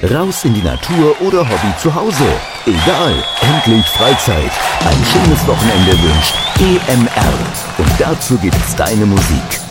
Raus in die Natur oder Hobby zu Hause. Egal, endlich Freizeit. Ein schönes Wochenende wünscht EMR. Und dazu gibt's deine Musik.